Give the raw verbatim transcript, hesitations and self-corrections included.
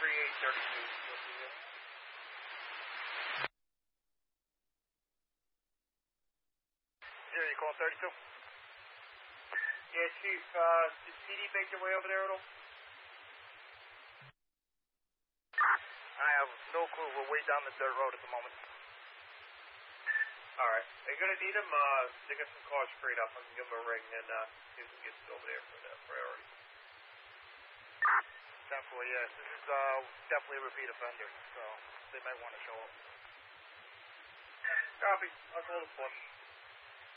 three eight thirty-two. Here, you call thirty-two? Yeah, Chief, uh, did C D make their way over there at all? I have no clue. We're way down the dirt road at the moment. Alright. They're gonna need them, uh, they got some cars straight up. I can give them a ring and, uh, see if we can get over there for that priority. Definitely, yes. This is, uh, definitely a repeat offender, so they might want to show up. Copy. I'll call the push.